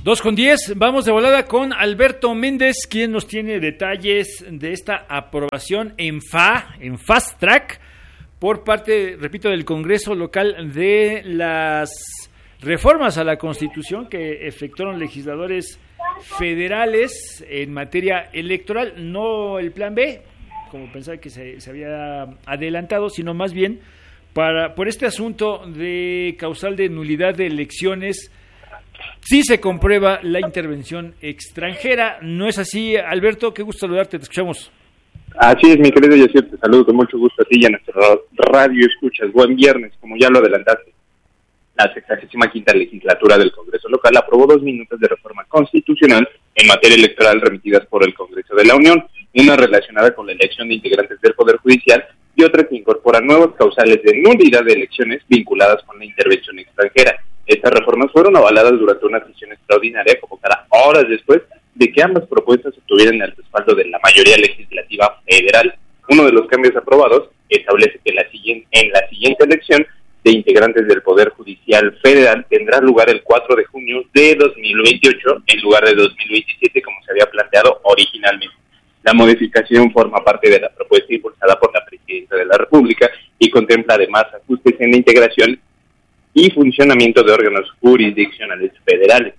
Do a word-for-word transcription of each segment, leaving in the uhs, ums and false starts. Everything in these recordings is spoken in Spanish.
Dos con diez, vamos de volada con Alberto Méndez, quien nos tiene detalles de esta aprobación en F A, en Fast Track, por parte, repito, del Congreso local de las reformas a la Constitución que efectuaron legisladores federales en materia electoral, no el plan B, como pensaba que se, se había adelantado, sino más bien para por este asunto de causal de nulidad de elecciones. Sí se comprueba la intervención extranjera, ¿no es así, Alberto? Qué gusto saludarte, te escuchamos. Así es, mi querido Yacir, te saludo con mucho gusto a ti y a nuestra radio escuchas. Buen viernes, como ya lo adelantaste. La sexagésima quinta legislatura del Congreso local aprobó dos minutos de reforma constitucional en materia electoral remitidas por el Congreso de la Unión, una relacionada con la elección de integrantes del Poder Judicial y otra que incorpora nuevos causales de nulidad de elecciones vinculadas con la intervención extranjera. Estas reformas fueron avaladas durante una sesión extraordinaria convocada horas después de que ambas propuestas obtuvieran el respaldo de la mayoría legislativa federal. Uno de los cambios aprobados establece que la siguiente, en la siguiente elección de integrantes del Poder Judicial Federal tendrá lugar el cuatro de junio de dos mil veintiocho en lugar de dos mil veintisiete, como se había planteado originalmente. La modificación forma parte de la propuesta impulsada por la Presidenta de la República y contempla además ajustes en la integración y funcionamiento de órganos jurisdiccionales federales.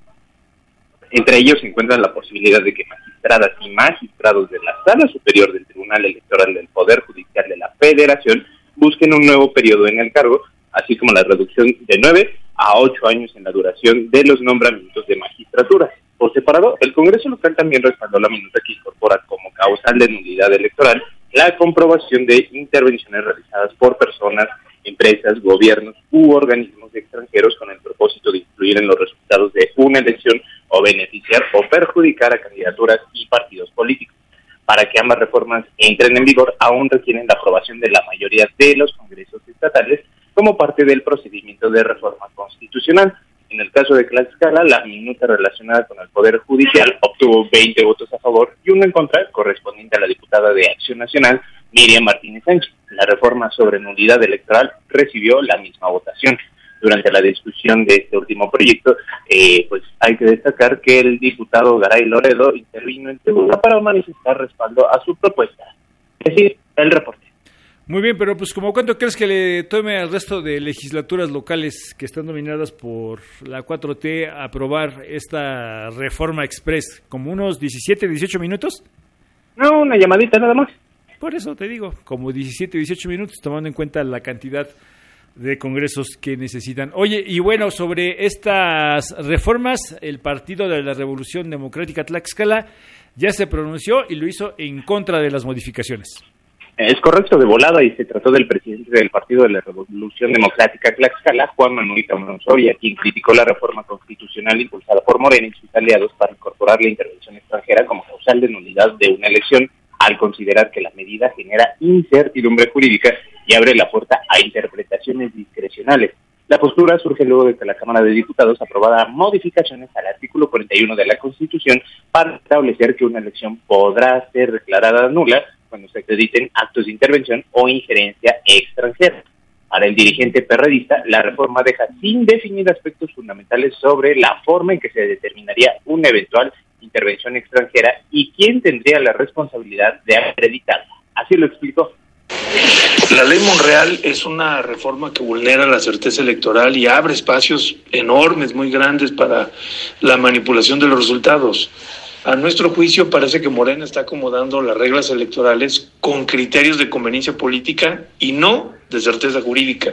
Entre ellos se encuentra la posibilidad de que magistradas y magistrados de la Sala Superior del Tribunal Electoral del Poder Judicial de la Federación busquen un nuevo periodo en el cargo, así como la reducción de nueve a ocho años en la duración de los nombramientos de magistratura. Por separado, el Congreso local también respaldó la minuta que incorpora como causal de nulidad electoral la comprobación de intervenciones realizadas por personas, empresas, gobiernos u organismos extranjeros con el propósito de influir en los resultados de una elección o beneficiar o perjudicar a candidaturas y partidos políticos. Para que ambas reformas entren en vigor, aún requieren la aprobación de la mayoría de los congresos estatales como parte del procedimiento de reforma constitucional. En el caso de Tlaxcala, la minuta relacionada con el Poder Judicial obtuvo veinte votos a favor y uno en contra, correspondiente a la diputada de Acción Nacional, Miriam Martínez Sánchez. La reforma sobre nulidad electoral recibió la misma votación. Durante la discusión de este último proyecto, eh, pues hay que destacar que el diputado Garay Loredo intervino en tribuna para manifestar respaldo a su propuesta. Es decir, el reporte. Muy bien, pero pues ¿como cuánto crees que le tome al resto de legislaturas locales que están dominadas por la cuatro T aprobar esta reforma express? ¿Como unos diecisiete, dieciocho minutos? No, una llamadita nada más. Por eso te digo, como diecisiete, dieciocho minutos, tomando en cuenta la cantidad de congresos que necesitan. Oye, y bueno, sobre estas reformas, el Partido de la Revolución Democrática Tlaxcala ya se pronunció y lo hizo en contra de las modificaciones. Es correcto, de volada, y se trató del presidente del Partido de la Revolución Democrática Tlaxcala, Juan Manuel Camarón Soria, quien criticó la reforma constitucional impulsada por Morena y sus aliados para incorporar la intervención extranjera como causal de nulidad de una elección, al considerar que la medida genera incertidumbre jurídica y abre la puerta a interpretaciones discrecionales. La postura surge luego de que la Cámara de Diputados aprobara modificaciones al artículo cuarenta y uno de la Constitución para establecer que una elección podrá ser declarada nula cuando se acrediten actos de intervención o injerencia extranjera. Para el dirigente perredista, la reforma deja sin definir aspectos fundamentales sobre la forma en que se determinaría una eventual intervención extranjera y quién tendría la responsabilidad de acreditarla. Así lo explicó. La ley Monreal es una reforma que vulnera la certeza electoral y abre espacios enormes, muy grandes para la manipulación de los resultados. A nuestro juicio parece que Morena está acomodando las reglas electorales con criterios de conveniencia política y no de certeza jurídica.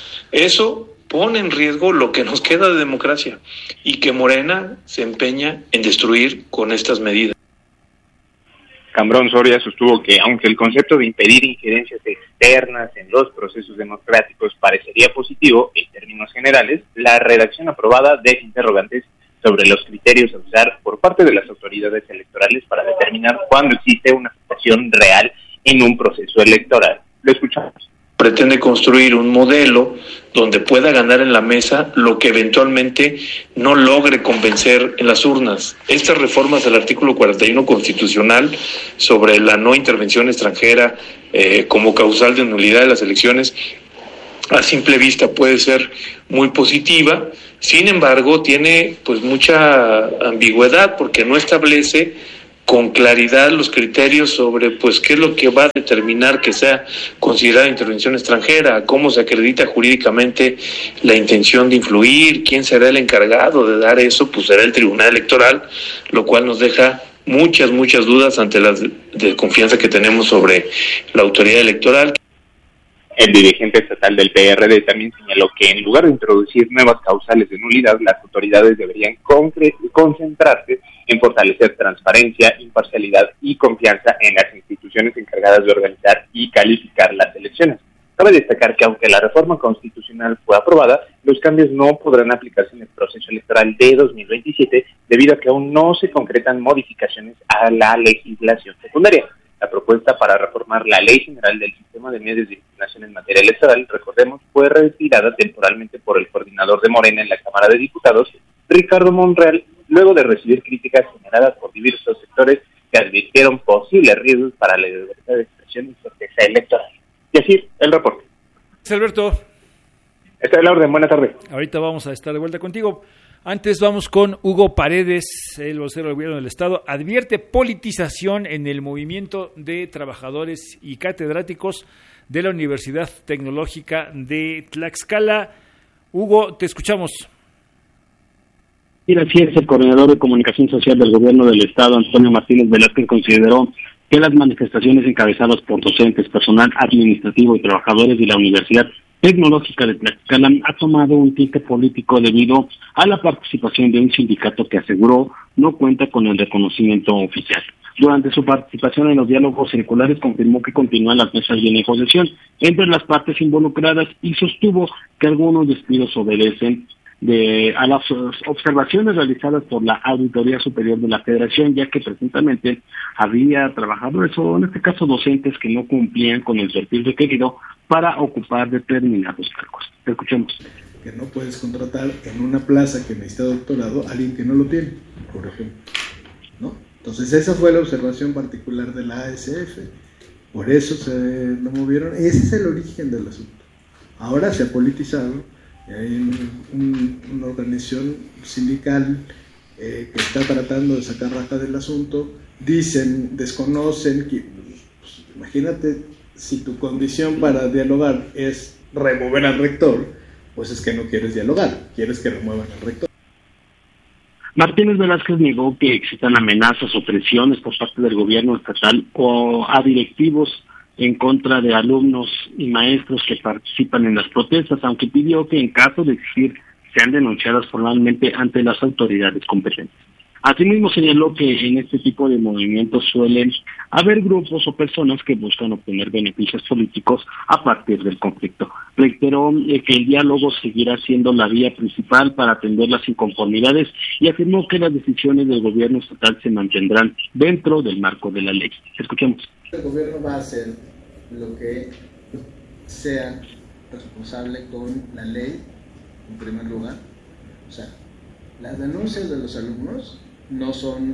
Eso pone en riesgo lo que nos queda de democracia y que Morena se empeña en destruir con estas medidas. Camarón Soria sostuvo que aunque el concepto de impedir injerencias externas en los procesos democráticos parecería positivo en términos generales, la redacción aprobada deja interrogantes sobre los criterios a usar por parte de las autoridades electorales para determinar cuándo existe una afectación real en un proceso electoral. Lo escuchamos. Pretende construir un modelo donde pueda ganar en la mesa lo que eventualmente no logre convencer en las urnas. Estas reformas del artículo cuarenta y uno constitucional sobre la no intervención extranjera eh, como causal de nulidad de las elecciones a simple vista puede ser muy positiva, sin embargo tiene pues mucha ambigüedad porque no establece con claridad los criterios sobre pues qué es lo que va a determinar que sea considerada intervención extranjera, cómo se acredita jurídicamente la intención de influir, quién será el encargado de dar eso, pues será el Tribunal Electoral, lo cual nos deja muchas, muchas dudas ante las desconfianza que tenemos sobre la autoridad electoral. El dirigente estatal del P R D también señaló que en lugar de introducir nuevas causales de nulidad, las autoridades deberían concre- concentrarse en fortalecer transparencia, imparcialidad y confianza en las instituciones encargadas de organizar y calificar las elecciones. Cabe destacar que aunque la reforma constitucional fue aprobada, los cambios no podrán aplicarse en el proceso electoral de dos mil veintisiete debido a que aún no se concretan modificaciones a la legislación secundaria. La propuesta para reformar la Ley General del Sistema de Medios de Impugnación en materia electoral, recordemos, fue retirada temporalmente por el coordinador de Morena en la Cámara de Diputados, Ricardo Monreal, luego de recibir críticas generadas por diversos sectores que advirtieron posibles riesgos para la libertad de expresión y certeza electoral. Y así, el reporte. Alberto. Esta es la orden, buena tarde. Ahorita vamos a estar de vuelta contigo. Antes vamos con Hugo Paredes, el vocero del gobierno del estado, advierte politización en el movimiento de trabajadores y catedráticos de la Universidad Tecnológica de Tlaxcala. Hugo, te escuchamos. Y así es, el coordinador de comunicación social del gobierno del estado, Antonio Martínez Velázquez, consideró que las manifestaciones encabezadas por docentes, personal administrativo y trabajadores de la Universidad Tecnológica de Tlaxcala ha tomado un tinte político debido a la participación de un sindicato que aseguró no cuenta con el reconocimiento oficial. Durante su participación en los diálogos circulares confirmó que continúan las mesas de negociación entre las partes involucradas y sostuvo que algunos despidos obedecen de a las observaciones realizadas por la Auditoría Superior de la Federación, ya que presuntamente había trabajadores o en este caso docentes que no cumplían con el perfil requerido para ocupar determinados cargos. Escuchemos. Que no puedes contratar en una plaza que necesita doctorado a alguien que no lo tiene, por ejemplo, ¿no? Entonces esa fue la observación particular de la A S F, por eso se lo movieron, ese es el origen del asunto. Ahora se ha politizado, hay un, un, una organización sindical eh, que está tratando de sacar raja del asunto, dicen, desconocen, que, pues, imagínate si tu condición para dialogar es remover al rector, pues es que no quieres dialogar, quieres que remuevan al rector. Martínez Velázquez negó que existan amenazas o presiones por parte del gobierno estatal o a directivos en contra de alumnos y maestros que participan en las protestas, aunque pidió que en caso de existir sean denunciadas formalmente ante las autoridades competentes. Asimismo señaló que en este tipo de movimientos suelen haber grupos o personas que buscan obtener beneficios políticos a partir del conflicto. Reiteró eh, que el diálogo seguirá siendo la vía principal para atender las inconformidades y afirmó que las decisiones del gobierno estatal se mantendrán dentro del marco de la ley. Escuchemos. El gobierno va a hacer lo que sea responsable con la ley, en primer lugar. O sea, las denuncias de los alumnos no son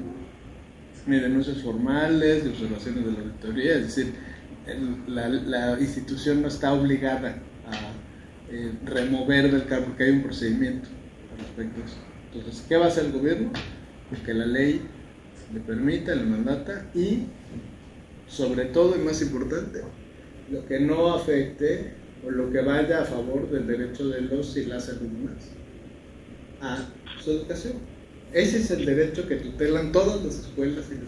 ni denuncias formales, de observaciones de la auditoría, es decir, el, la, la institución no está obligada a eh, remover del cargo porque hay un procedimiento al respecto de eso. Entonces, ¿qué va a hacer el gobierno? Porque la ley le permita, le mandata y, sobre todo, y más importante, lo que no afecte o lo que vaya a favor del derecho de los y las alumnas a su educación. Ese es el derecho que tutelan todas las escuelas y los...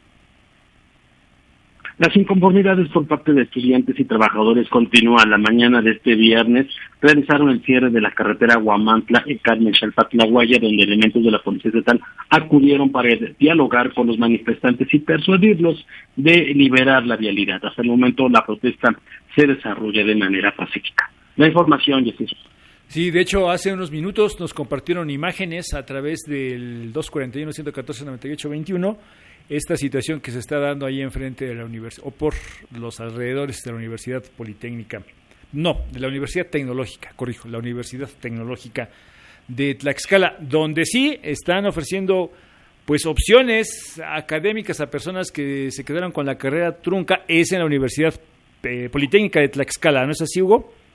Las inconformidades por parte de estudiantes y trabajadores continúan. La mañana de este viernes realizaron el cierre de la carretera Huamantla en Carmen Xalpatlahuaya, donde elementos de la Policía Estatal acudieron para dialogar con los manifestantes y persuadirlos de liberar la vialidad. Hasta el momento la protesta se desarrolla de manera pacífica. La información, Jesús. Sí, de hecho, hace unos minutos nos compartieron imágenes a través del dos cuarenta y uno, ciento catorce, noventa y ocho, veintiuno, esta situación que se está dando ahí enfrente de la universidad, o por los alrededores de la Universidad Politécnica, no, de la Universidad Tecnológica, corrijo, la Universidad Tecnológica de Tlaxcala, donde sí están ofreciendo pues opciones académicas a personas que se quedaron con la carrera trunca, es en la Universidad eh, Politécnica de Tlaxcala, ¿no es así, Hugo?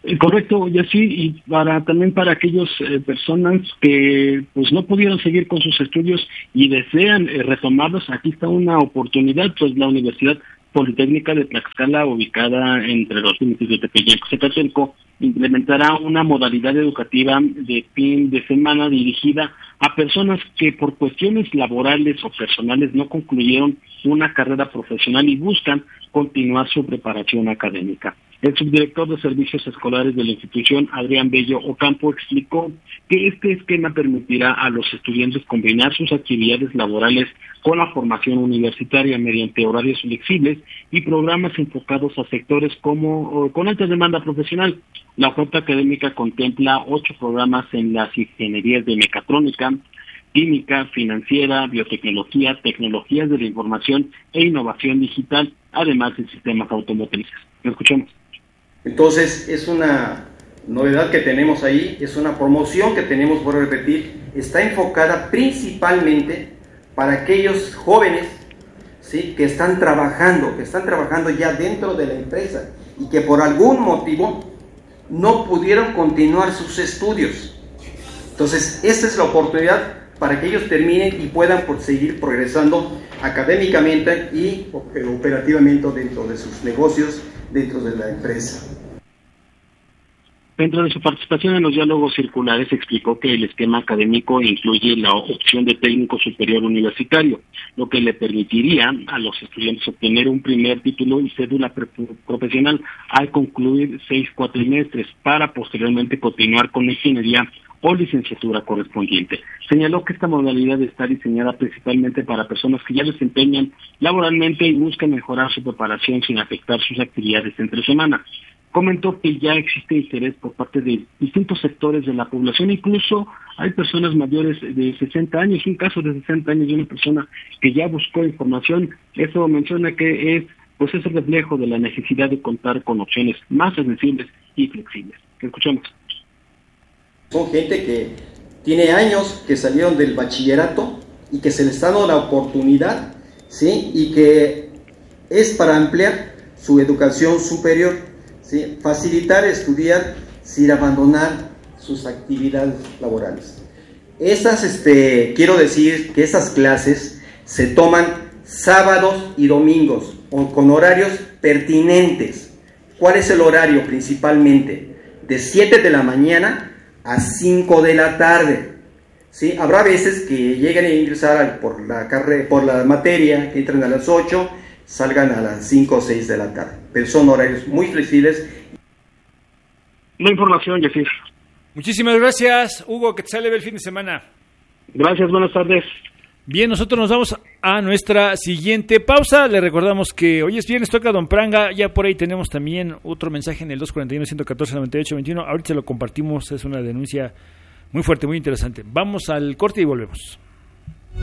Correcto, y así, y para también para aquellas eh, personas que pues no pudieron seguir con sus estudios y desean eh, retomarlos, aquí está una oportunidad, pues la Universidad Politécnica de Tlaxcala, ubicada entre los límites de Tepeyac y Zacatelco, implementará una modalidad educativa de fin de semana dirigida a personas que por cuestiones laborales o personales no concluyeron una carrera profesional y buscan continuar su preparación académica. El subdirector de Servicios Escolares de la institución, Adrián Bello Ocampo, explicó que este esquema permitirá a los estudiantes combinar sus actividades laborales con la formación universitaria mediante horarios flexibles y programas enfocados a sectores como con alta demanda profesional. La oferta académica contempla ocho programas en las ingenierías de mecatrónica, química, financiera, biotecnología, tecnologías de la información e innovación digital, además de sistemas automotrices. Lo escuchamos. Entonces, es una novedad que tenemos ahí, es una promoción que tenemos, por repetir, está enfocada principalmente para aquellos jóvenes, ¿sí?, que están trabajando, que están trabajando ya dentro de la empresa y que por algún motivo no pudieron continuar sus estudios. Entonces, esta es la oportunidad para que ellos terminen y puedan por seguir progresando académicamente y operativamente dentro de sus negocios, dentro de la empresa. Dentro de su participación en los diálogos circulares explicó que el esquema académico incluye la opción de técnico superior universitario, lo que le permitiría a los estudiantes obtener un primer título y cédula profesional al concluir seis cuatrimestres para posteriormente continuar con la ingeniería o licenciatura correspondiente. Señaló que esta modalidad está diseñada principalmente para personas que ya desempeñan laboralmente y buscan mejorar su preparación sin afectar sus actividades entre semana. Comentó que ya existe interés por parte de distintos sectores de la población, incluso hay personas mayores de sesenta años, un caso de sesenta años de una persona que ya buscó información. Eso menciona que es pues es el reflejo de la necesidad de contar con opciones más accesibles y flexibles. Escuchamos. Son gente que tiene años que salieron del bachillerato y que se les está dando la oportunidad, ¿sí?, y que es para ampliar su educación superior, ¿sí?, facilitar estudiar sin abandonar sus actividades laborales. Estas, este, quiero decir que esas clases se toman sábados y domingos o con horarios pertinentes. ¿Cuál es el horario principalmente? De siete de la mañana a cinco de la tarde. ¿Sí? Habrá veces que lleguen a ingresar por la carrera, por la materia, que entren a las ocho, salgan a las cinco o seis de la tarde. Pero son horarios muy flexibles. La información, Yacir. Muchísimas gracias, Hugo, que te sale el fin de semana. Gracias, buenas tardes. Bien, nosotros nos vamos a nuestra siguiente pausa. Le recordamos que hoy es viernes, toca Don Pranga. Ya por ahí tenemos también otro mensaje en el dos cuarenta y uno, ciento catorce, noventa y ocho veintiuno. Ahorita se lo compartimos, es una denuncia muy fuerte, muy interesante. Vamos al corte y volvemos.